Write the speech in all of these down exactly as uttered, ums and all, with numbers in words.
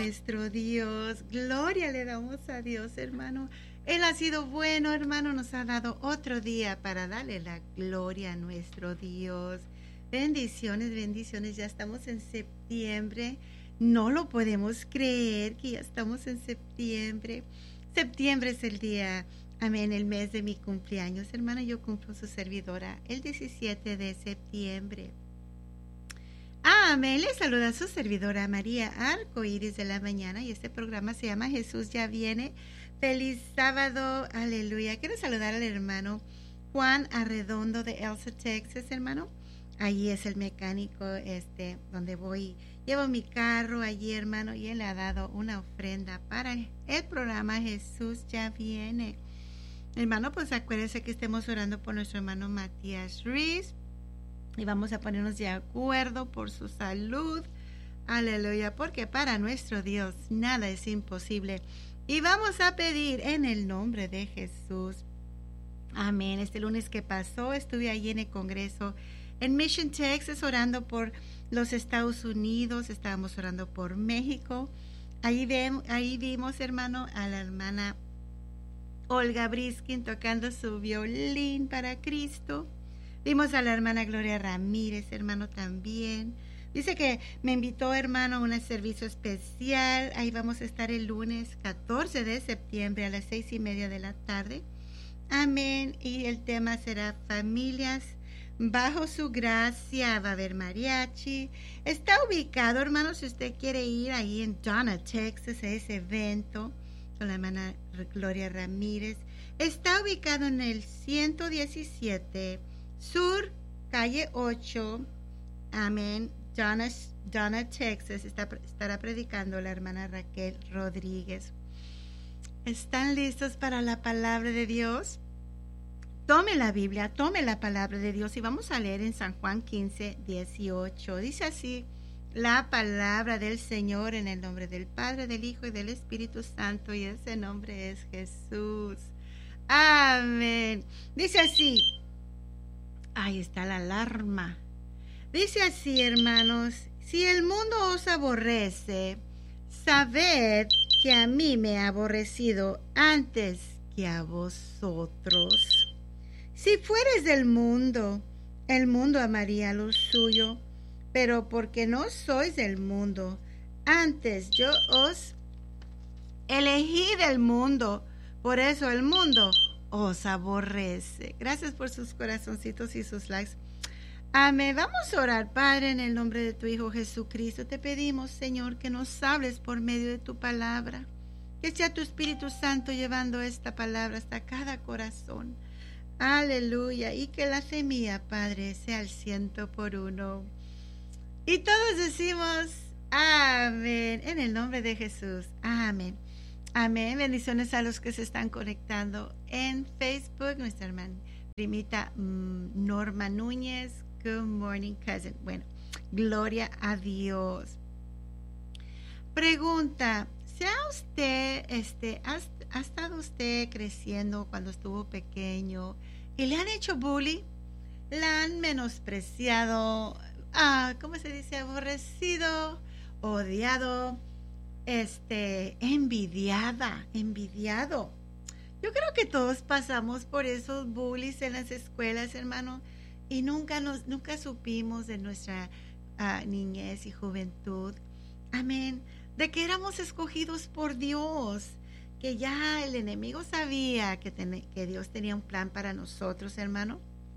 nuestro Dios. Gloria le damos a Dios, hermano. Él ha sido bueno, hermano. Nos ha dado otro día para darle la gloria a nuestro Dios. Bendiciones, bendiciones. Ya estamos en septiembre. No lo podemos creer que ya estamos en septiembre. Septiembre es el día, amén, el mes de mi cumpleaños. Hermana, yo cumplo su servidora el diecisiete de septiembre. Amén. Le saluda a su servidora María Arcoíris de la Mañana y este programa se llama Jesús ya viene. Feliz sábado, aleluya. Quiero saludar al hermano Juan Arredondo de Elsa, Texas, hermano. Allí es el mecánico este donde voy. Llevo mi carro allí, hermano, y él le ha dado una ofrenda para el programa Jesús ya viene. Hermano, pues acuérdense que estemos orando por nuestro hermano Matías Ruiz y vamos a ponernos de acuerdo por su salud. Aleluya, porque para nuestro Dios nada es imposible. Y vamos a pedir en el nombre de Jesús. Amén. Este lunes que pasó estuve allí en el Congreso en Mission, Texas, orando por los Estados Unidos. Estábamos orando por México. Ahí, vemos, ahí vimos, hermano, a la hermana Olga Briskin tocando su violín para Cristo. Vimos a la hermana Gloria Ramírez, hermano, también. Dice que me invitó, hermano, a un servicio especial. Ahí vamos a estar el lunes catorce de septiembre a las seis y media de la tarde. Amén. Y el tema será familias bajo su gracia. Va a haber mariachi. Está ubicado, hermano, si usted quiere ir ahí en Donna, Texas, a ese evento con la hermana Gloria Ramírez. Está ubicado en el ciento diecisiete Sur, calle ocho. Amén. Donna, Donna, Texas. Está, estará predicando la hermana Raquel Rodríguez. ¿Están listos para la palabra de Dios? Tome la Biblia, tome la palabra de Dios y vamos a leer en San Juan quince, dieciocho. Dice así la palabra del Señor en el nombre del Padre, del Hijo y del Espíritu Santo, y ese nombre es Jesús. Amén. Dice así. Ahí está la alarma. Dice así, hermanos, si el mundo os aborrece, sabed que a mí me ha aborrecido antes que a vosotros. Si fueres del mundo, el mundo amaría lo suyo, pero porque no sois del mundo, antes yo os elegí del mundo, por eso el mundo os aborrece. Gracias por sus corazoncitos y sus likes. Amén. Vamos a orar, Padre, en el nombre de tu Hijo Jesucristo. Te pedimos, Señor, que nos hables por medio de tu palabra. Que sea tu Espíritu Santo llevando esta palabra hasta cada corazón. Aleluya. Y que la semilla, Padre, sea al ciento por uno. Y todos decimos, amén. En el nombre de Jesús. Amén. Amén. Bendiciones a los que se están conectando en Facebook. Nuestra hermana primita mm, Norma Núñez. Good morning, cousin. Bueno, gloria a Dios. Pregunta, ¿se ha usted, este, ha, ha estado usted creciendo cuando estuvo pequeño y le han hecho bullying? ¿La han menospreciado? Ah, ¿cómo se dice? Aborrecido, odiado, este, envidiada, envidiado. Yo creo que todos pasamos por esos bullies en las escuelas, hermano. Y nunca nos, nunca supimos de nuestra uh, niñez y juventud, amén, de que éramos escogidos por Dios, que ya el enemigo sabía que, ten, que Dios tenía un plan para nosotros, hermano.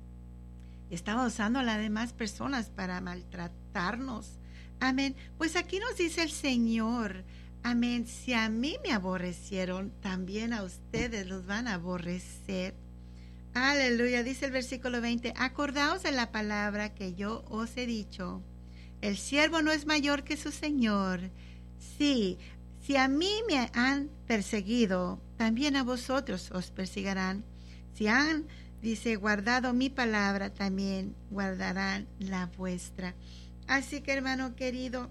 Y estaba usando a las demás personas para maltratarnos, amén. Pues aquí nos dice el Señor, amén, si a mí me aborrecieron, también a ustedes los van a aborrecer. Aleluya, dice el versículo veinte, acordaos de la palabra que yo os he dicho, el siervo no es mayor que su señor. Sí, si a mí me han perseguido, también a vosotros os perseguirán. Si han, dice, guardado mi palabra, también guardarán la vuestra. Así que, hermano querido,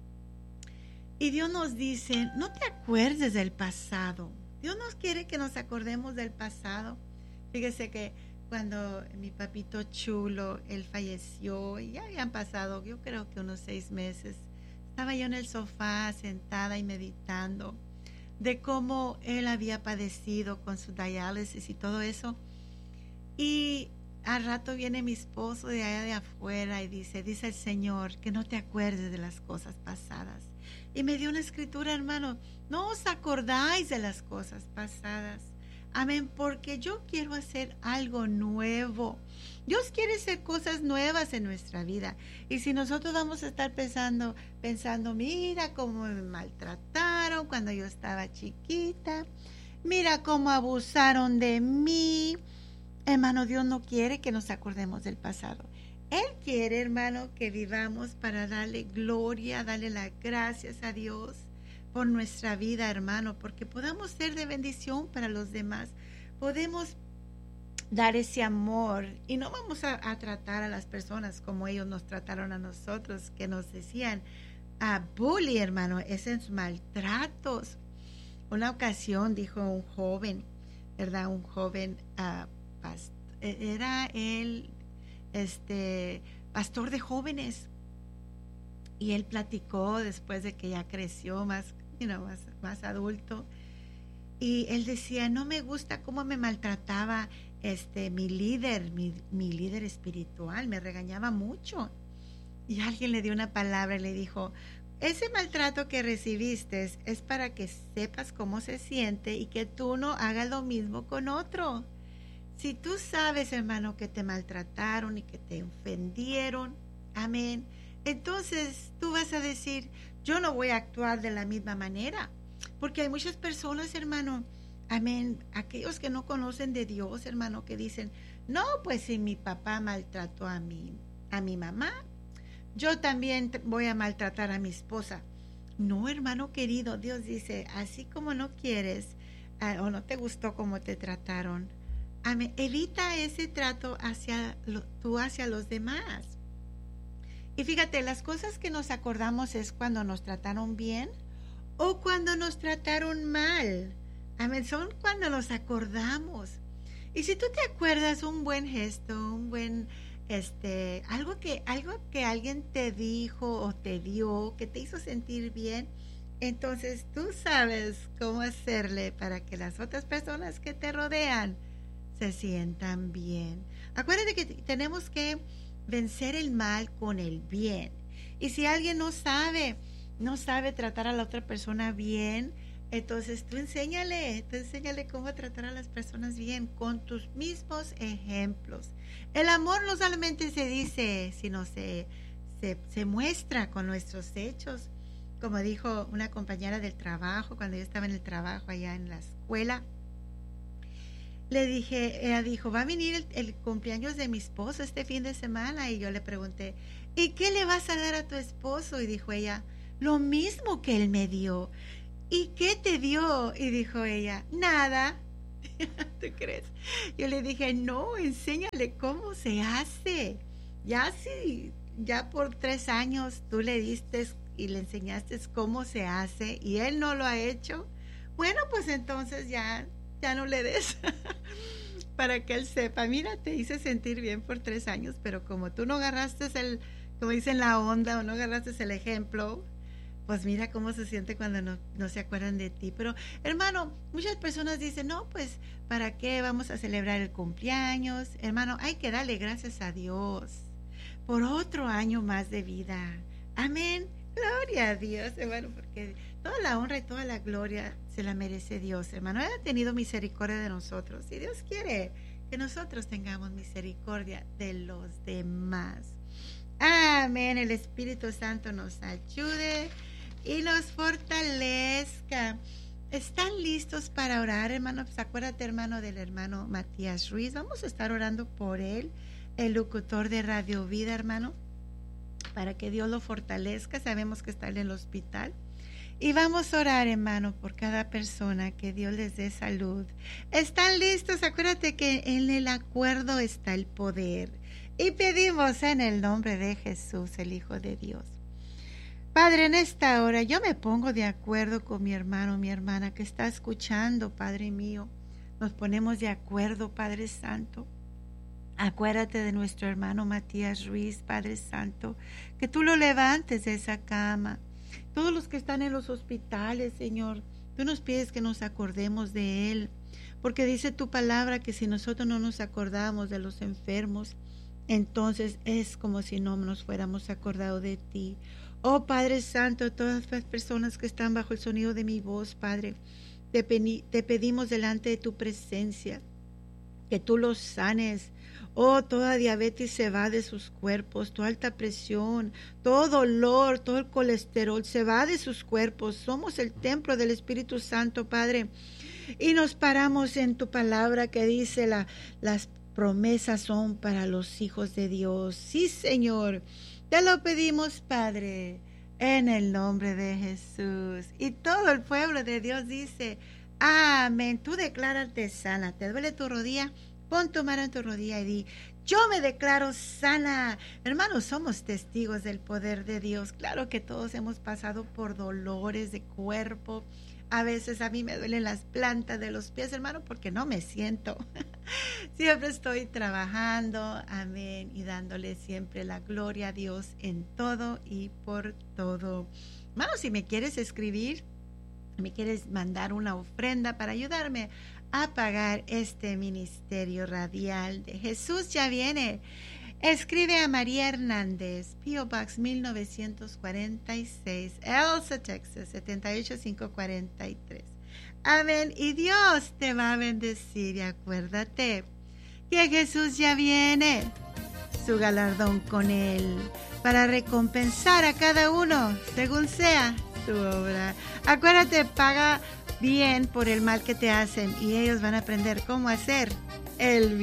y Dios nos dice, no te acuerdes del pasado. Dios nos quiere que nos acordemos del pasado. Fíjese que cuando mi papito chulo, él falleció, y ya habían pasado, yo creo que unos seis meses, estaba yo en el sofá sentada y meditando de cómo él había padecido con su diálisis y todo eso. Y al rato viene mi esposo de allá de afuera y dice, dice el Señor, que no te acuerdes de las cosas pasadas. Y me dio una escritura, hermano, no os acordáis de las cosas pasadas. Amén, porque yo quiero hacer algo nuevo. Dios quiere hacer cosas nuevas en nuestra vida. Y si nosotros vamos a estar pensando, pensando, mira cómo me maltrataron cuando yo estaba chiquita, mira cómo abusaron de mí. Hermano, Dios no quiere que nos acordemos del pasado. Él quiere, hermano, que vivamos para darle gloria, darle las gracias a Dios por nuestra vida, hermano, porque podamos ser de bendición para los demás. Podemos dar ese amor y no vamos a, a tratar a las personas como ellos nos trataron a nosotros, que nos decían a bully, hermano, esos maltratos. Una ocasión dijo un joven, ¿verdad? Un joven, uh, past- era él, este, pastor de jóvenes, y él platicó después de que ya creció más, you know, más, más adulto, y él decía, no me gusta cómo me maltrataba este mi líder, mi, mi líder espiritual, me regañaba mucho. Y alguien le dio una palabra y le dijo, ese maltrato que recibiste es para que sepas cómo se siente y que tú no hagas lo mismo con otro. Si tú sabes, hermano, que te maltrataron y que te ofendieron, amén, entonces tú vas a decir, yo no voy a actuar de la misma manera. Porque hay muchas personas, hermano, amén, aquellos que no conocen de Dios, hermano, que dicen, no, pues si mi papá maltrató a mi, a mi mamá, yo también voy a maltratar a mi esposa. No, hermano querido, Dios dice, así como no quieres uh, o no te gustó cómo te trataron, amén, evita ese trato hacia lo, tú hacia los demás. Y fíjate, las cosas que nos acordamos es cuando nos trataron bien o cuando nos trataron mal. Amén, son cuando nos acordamos. Y si tú te acuerdas un buen gesto, un buen, este, algo que, algo que alguien te dijo o te dio, que te hizo sentir bien, entonces tú sabes cómo hacerle para que las otras personas que te rodean se sientan bien. Acuérdate que tenemos que vencer el mal con el bien. Y si alguien no sabe, no sabe tratar a la otra persona bien, entonces tú enséñale, tú enséñale cómo tratar a las personas bien con tus mismos ejemplos. El amor no solamente se dice, sino se, se, se muestra con nuestros hechos. Como dijo una compañera del trabajo, cuando yo estaba en el trabajo allá en la escuela, le dije, ella dijo, va a venir el, el cumpleaños de mi esposo este fin de semana, y yo le pregunté, ¿y qué le vas a dar a tu esposo? Y dijo ella, lo mismo que él me dio. ¿Y qué te dio? Y dijo ella, nada. ¿Tú crees? Yo le dije, no, enséñale cómo se hace. Ya si, ya por tres años tú le diste y le enseñaste cómo se hace y él no lo ha hecho, bueno, pues entonces ya, ya no le des. Para que él sepa, mira, te hice sentir bien por tres años, pero como tú no agarraste el, como dicen, la onda, o no agarraste el ejemplo, pues mira cómo se siente cuando no, no se acuerdan de ti. Pero, hermano, muchas personas dicen, no, pues, ¿para qué vamos a celebrar el cumpleaños? Hermano, hay que darle gracias a Dios por otro año más de vida. Amén. Gloria a Dios, hermano, porque toda la honra y toda la gloria se la merece Dios, hermano. Él ha tenido misericordia de nosotros y Dios quiere que nosotros tengamos misericordia de los demás. Amén. El Espíritu Santo nos ayude y nos fortalezca. ¿Están listos para orar, hermano? Pues acuérdate, hermano, del hermano Matías Ruiz. Vamos a estar orando por él, el locutor de Radio Vida, hermano, para que Dios lo fortalezca. Sabemos que está en el hospital. Y vamos a orar, hermano, por cada persona, que Dios les dé salud. ¿Están listos? Acuérdate que en el acuerdo está el poder. Y pedimos en el nombre de Jesús, el Hijo de Dios. Padre, en esta hora yo me pongo de acuerdo con mi hermano, mi hermana que está escuchando, Padre mío. Nos ponemos de acuerdo, Padre Santo. Acuérdate de nuestro hermano Matías Ruiz, Padre Santo, que tú lo levantes de esa cama. Todos los que están en los hospitales, Señor, tú nos pides que nos acordemos de Él, porque dice tu palabra que si nosotros no nos acordamos de los enfermos, entonces es como si no nos fuéramos acordado de ti. Oh Padre Santo, todas las personas que están bajo el sonido de mi voz, Padre, te, te pedimos delante de tu presencia que tú los sanes. Oh, toda diabetes se va de sus cuerpos, toda alta presión, todo dolor, todo el colesterol se va de sus cuerpos. Somos el templo del Espíritu Santo, Padre. Y nos paramos en tu palabra que dice la, las promesas son para los hijos de Dios. Sí, Señor, te lo pedimos, Padre, en el nombre de Jesús. Y todo el pueblo de Dios dice, amén. Tú declárate sana. ¿Te duele tu rodilla? Pon tu mano en tu rodilla y di, yo me declaro sana. Hermanos, somos testigos del poder de Dios. Claro que todos hemos pasado por dolores de cuerpo. A veces a mí me duelen las plantas de los pies, hermano, porque no me siento. Siempre estoy trabajando, amén, y dándole siempre la gloria a Dios en todo y por todo. Hermano, si me quieres escribir, me quieres mandar una ofrenda para ayudarme a pagar este ministerio radial de Jesús ya viene, escribe a María Hernández, P O Box mil novecientos cuarenta y seis, Elsa, Texas setenta y ocho mil quinientos cuarenta y tres. Amén. Y Dios te va a bendecir. Y acuérdate que Jesús ya viene, su galardón con él, para recompensar a cada uno según sea su obra. Acuérdate, paga bien por el mal que te hacen y ellos van a aprender cómo hacer el bien.